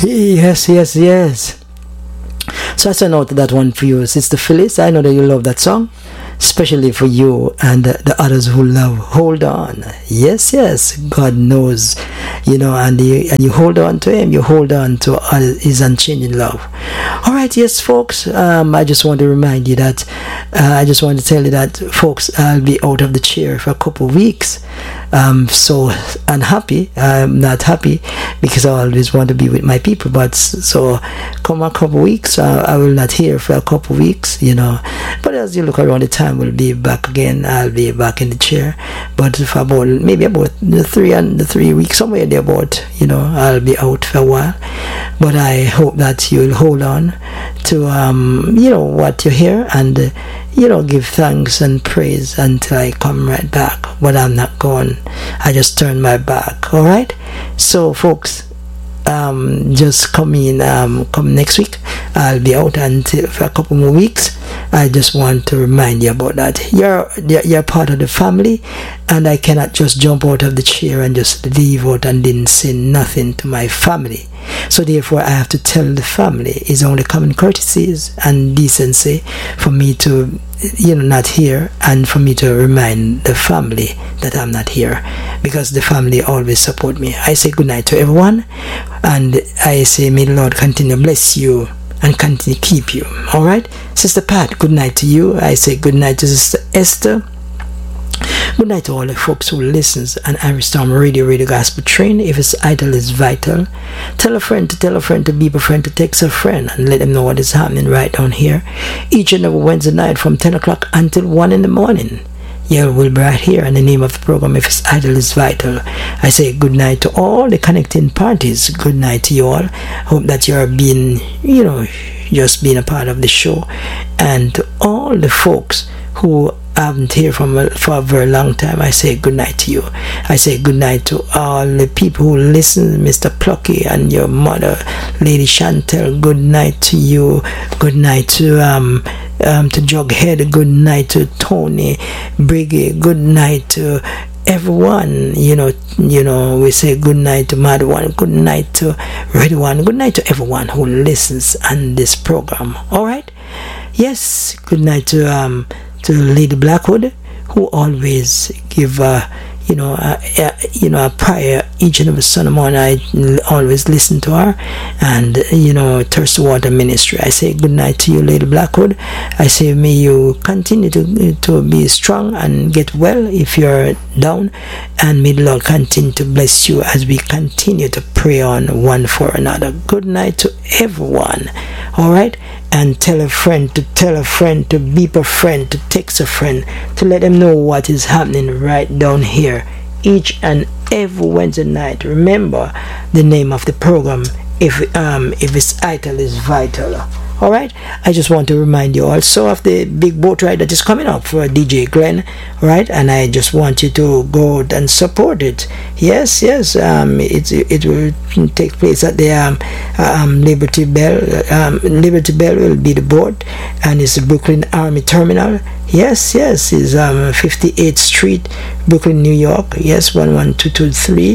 Yes, yes, yes. So I send out that one for you, Sister Phyllis. I know that you love that song, especially for you and the others who love Hold On. Yes, yes, God knows, and you hold on to Him, you hold on to His unchanging love. All right, yes, folks, I just want to remind you that, I just want to tell you that, folks, I'll be out of the chair for a couple of weeks. So unhappy. I'm not happy because I always want to be with my people, but so come a couple of weeks, I will not hear for a couple of weeks, but as you look around the time, we'll be back again. I'll be back in the chair, but for maybe about the 3 weeks, somewhere there about, I'll be out for a while, but I hope that you'll hold on to what you hear and give thanks and praise until I come right back. But I'm not going. I just turn my back. All right. So, folks, just come next week. I'll be out until for a couple more weeks. I just want to remind you about that. You're part of the family, and I cannot just jump out of the chair and just leave out and didn't say nothing to my family. So therefore I have to tell the family. It's only common courtesies and decency for me to not here, and for me to remind the family that I'm not here, because the family always support me. I say good night to everyone, and I say may the Lord continue to bless you and continue to keep you. All right, Sister Pat, good night to you. I say good night to Sister Esther. Good night to all the folks who listens on Irish Storm Radio Gospel Train. If it's idle is vital, tell a friend to beep a friend to text a friend, and let them know what is happening right down here each and every Wednesday night from 10 o'clock until 1 in the morning. Yeah, we'll be right here in the name of the program, If It's Idle is Vital. I say good night to all the connecting parties. Good night to you all. Hope that you're being, just being a part of the show. And to all the folks who haven't heard for a very long time, I say good night to you. I say good night to all the people who listen, Mr. Plucky and your mother, Lady Chantel. Good night to you. Good night to Jughead. Good night to Tony Briggy. Good night to everyone. We say good night to Mad One. Good night to Ready One. Good night to everyone who listens on this program. All right. Yes. Good night to Lady Blackwood, who always give a prayer each and every Sunday morning. I always listen to her, and Thirst Water Ministry. I say good night to you, Lady Blackwood. I say may you continue to be strong and get well if you're down, and may the Lord continue to bless you as we continue to pray on one for another. Good night to everyone. All right. And tell a friend to beep a friend, to text a friend, to let them know what is happening right down here each and every Wednesday night. Remember the name of the program, If It's Idle is Vital. All right. I just want to remind you also of the big boat ride that is coming up for DJ Glenn. Right, and I just want you to go out and support it. Yes. It will take place at the Liberty Bell. Liberty Bell will be the boat, and it's the Brooklyn Army Terminal. Yes, it's 58th Street, Brooklyn, New York. Yes, 11223.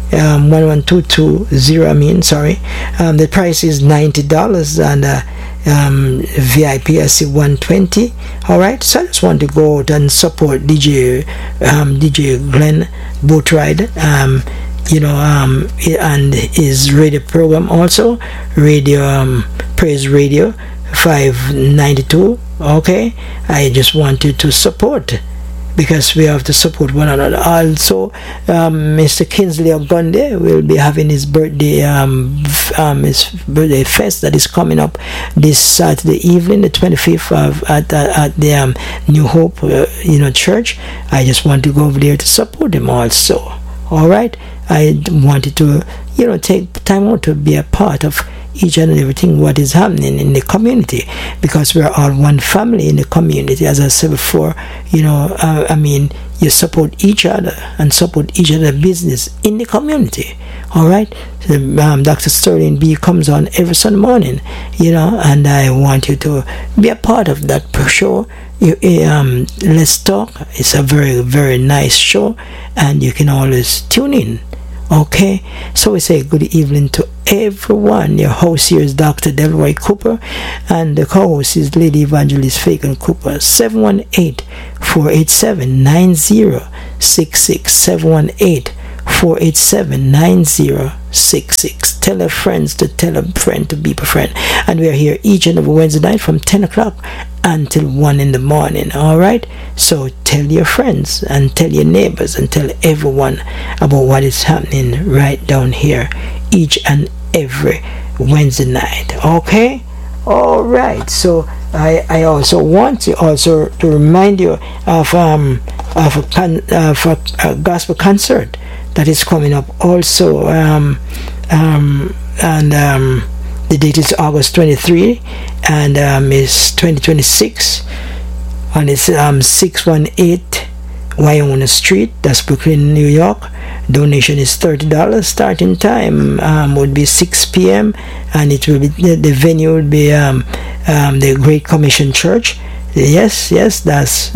11220. The price is $90, and VIP I see $120. All right, so I just want to go out and support DJ Glenn boat ride. And his radio program also, Praise Radio 592. Okay, I just want you to support, because we have to support one another. Also, Mr. Kingsley Ogunde will be having his birthday fest that is coming up this Saturday evening, the 25th at the New Hope Church. I just want to go over there to support him also. All right, I wanted to take time out to be a part of each and everything what is happening in the community, because we're all one family in the community. As I said before, you support each other and support each other's business in the community. All right. Dr. Sterling B comes on every Sunday morning, and I want you to be a part of that show. Let's Talk. It's a very, very nice show, and you can always tune in. Okay, so we say good evening to everyone. Your host here is Dr. Delroy Cooper, and the co-host is Lady Evangelist Fagan Cooper. 718-487-9066. 718-487-9066. Tell a friend to tell a friend to be a friend. And we are here each and every Wednesday night from 10 o'clock until 1 in the morning. Alright? So tell your friends and tell your neighbors and tell everyone about what is happening right down here each and every Wednesday night. Okay? Alright. So I also want to remind you of a gospel concert that is coming up also, the date is August 23 and it's 2026, and it's 618 Wynona Street, that's Brooklyn, New York. Donation is $30. Starting time would be 6 p.m. and it will be the venue would be the Great Commission Church. Yes, that's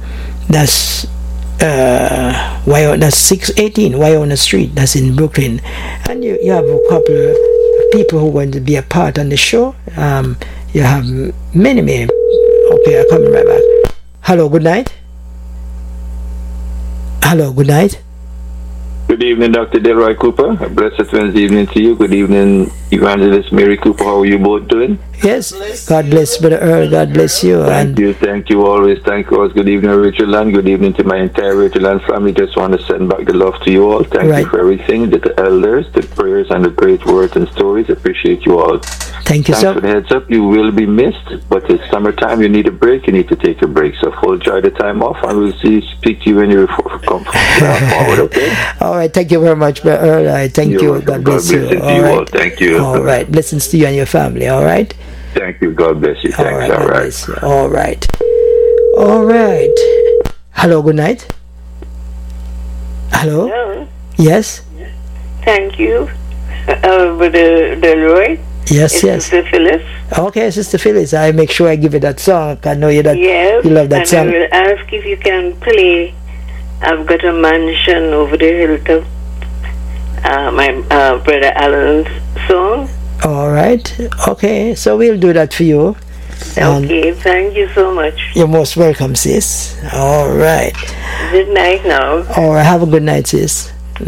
618 Wynona Street, that's in Brooklyn. And you have a couple of people who are going to be a part on the show. You have many. Okay, I'm coming right back. Hello, good night. Hello, good night. Good evening, Dr. Delroy Cooper. A blessed Wednesday evening to you. Good evening, Evangelist Mary Cooper. How are you both doing? Yes, God bless Brother Earl. God bless you. Thank you always. Thank you always. Good evening, Rachel Land. Good evening to my entire Rachel Land family. Just want to send back the love to you all. Thank you for everything, the elders, the prayers, and the great words and stories. Appreciate you all. Thank you, Thanks sir. for the heads up. You will be missed, but it's summertime. You need a break. You need to take a break. So full enjoy the time off, and we'll speak to you when you come forward. Okay. All right. Thank you very much, Brother Earl. Thank you. God bless you. All right. Thank you. All right. Blessings to you and your family. All right. Thank you. God bless you. Thanks. All right. All right. All right. Hello. Good night. Hello. Hello. Yes. Thank you, Brother Delroy. Yes. Sister Phyllis. Okay, Sister Phyllis. I make sure I give you that song. I know you love that song. I will ask if you can play I've Got a Mansion Over the Hilltop, my Brother Alan's song. All right. Okay, so we'll do that for you. Okay, thank you so much. You're most welcome, sis. All right. Good night now. All right, have a good night, sis.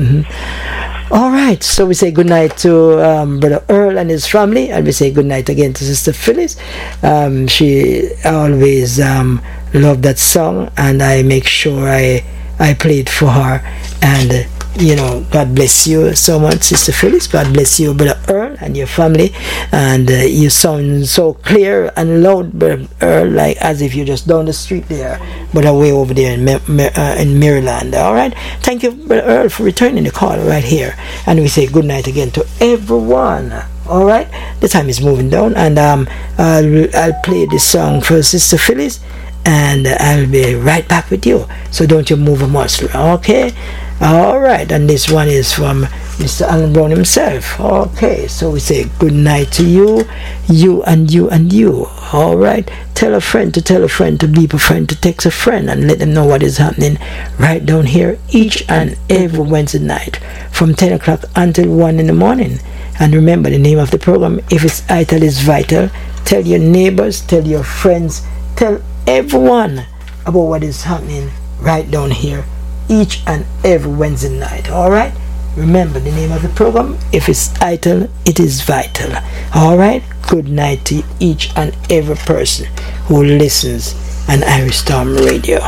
All right, so we say good night to Brother Earl and his family, and we say good night again to Sister Phyllis. She always loved that song, and I make sure I play it for her. And God bless you so much, Sister Phyllis. God bless you, Brother Earl, and your family. And you sound so clear and loud, Brother Earl, like as if you're just down the street there, but away over there in Maryland. All right. Thank you, Brother Earl, for returning the call right here. And we say good night again to everyone. All right. The time is moving down, and I'll play this song for Sister Phyllis, and I'll be right back with you. So don't you move a muscle, okay? All right, and this one is from Mr. Alan Brown himself. Okay, so we say good night to you, you and you and you. All right, tell a friend to tell a friend to beep a friend to text a friend, and let them know what is happening right down here each and every Wednesday night from 10 o'clock until 1 in the morning. And remember the name of the program. If it's ITAL is vital, tell your neighbors, tell your friends, tell everyone about what is happening right down here each and every Wednesday night. All right, remember the name of the program. If it's ITAL, it is vital. All right, good night to each and every person who listens on Irish Storm Radio.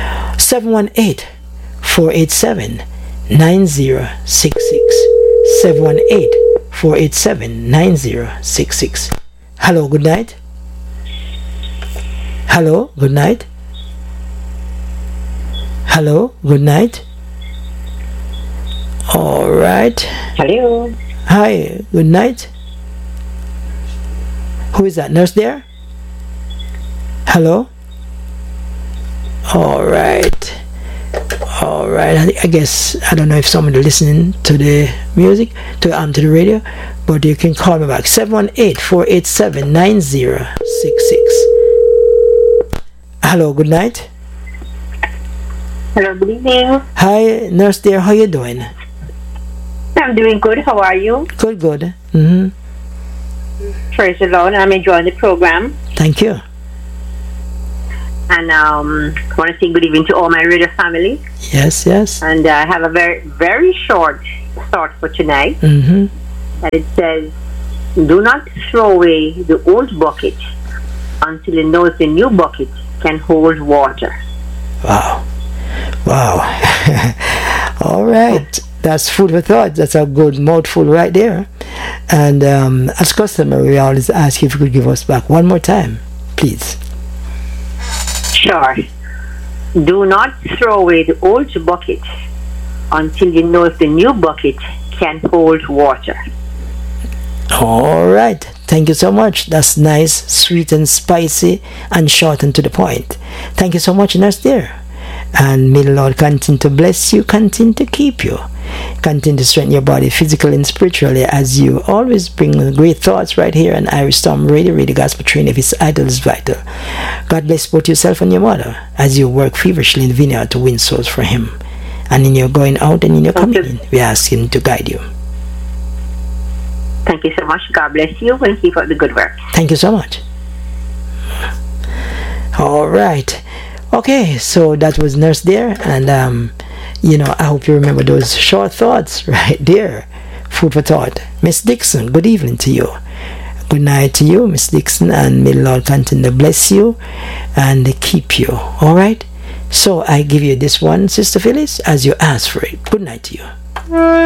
718-487-9066. 718-487-9066. Hello, good night. Hello, good night. Hello, good night. All right. Hello. Hi, good night. Who is that? Nurse there? Hello? All right. All right. I guess, I don't know if someone is listening to the music, to the radio, but you can call me back. 718-487-9066. Hello, good night. Hello, good evening. Hi, nurse there. How you doing? I'm I'm doing good. How are you? Good, good. Praise the Lord. I'm enjoying the program. Thank you. And I want to say good evening to all my radio family. Yes, yes. And I have a very, very short thought for tonight. Mm-hmm. And it says, do not throw away the old bucket until you know if the new bucket can hold water. Wow. Wow. All right. That's food for thought. That's a good mouthful right there. And as customary, we always ask if you could give us back one more time, please. Sure. Do not throw away the old bucket until you know if the new bucket can hold water. All right. Thank you so much. That's nice, sweet and spicy, and short and to the point. Thank you so much, Nurse dear. And may the Lord continue to bless you, continue to keep you, continue to strengthen your body physically and spiritually as you always bring great thoughts right here on Irish Storm Radio, Radio Gospel Train if it's idle is vital. God bless both yourself and your mother as you work feverishly in the vineyard to win souls for Him. And in your going out and in your coming in, we ask Him to guide you. Thank you so much. God bless you and keep up the good work. Thank you so much. All right. Okay, so that was Nurse there, and I hope you remember those short thoughts right there. Food for thought. Miss Dixon, good evening to you. Good night to you, Miss Dixon, and may the Lord continue to bless you and keep you. All right. So I give you this one, Sister Phyllis, as you ask for it. Good night to you.